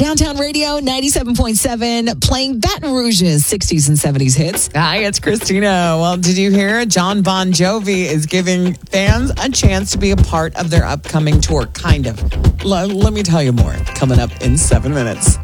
Downtown Radio 97.7, playing Baton Rouge's 60s and 70s hits. Hi, it's Christina. Well, did you hear? John Bon Jovi is giving fans a chance to be a part of their upcoming tour, kind of. Let me tell you more, coming up in 7 minutes.